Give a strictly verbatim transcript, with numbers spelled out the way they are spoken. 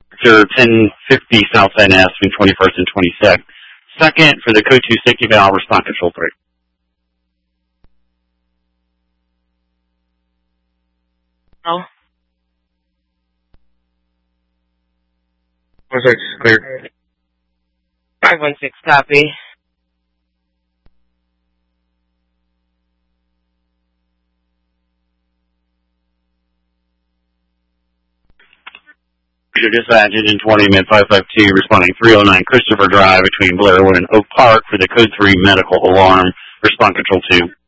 Sector ten fifty South Van Ness between twenty-first and twenty-second. Second for the code two safety valve, response control three. Oh. one six, clear. five one six, copy. Your dispatch engine twenty mid five five two responding three oh nine Christopher Drive between Blairwood and Oak Park for the code three medical alarm, response control two.